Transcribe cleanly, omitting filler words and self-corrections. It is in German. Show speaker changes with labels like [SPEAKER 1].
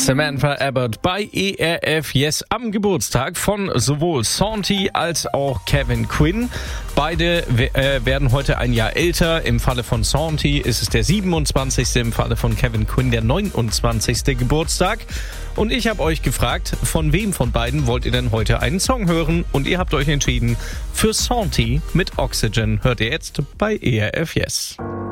[SPEAKER 1] Samantha Abbott bei ERF Yes am Geburtstag von sowohl Santi als auch Kevin Quinn. Beide werden heute ein Jahr älter. Im Falle von Santi ist es der 27. Im Falle von Kevin Quinn der 29. Geburtstag. Und ich habe euch gefragt, von wem von beiden wollt ihr denn heute einen Song hören? Und ihr habt euch entschieden für Santi mit Oxygen. Hört ihr jetzt bei ERF Yes.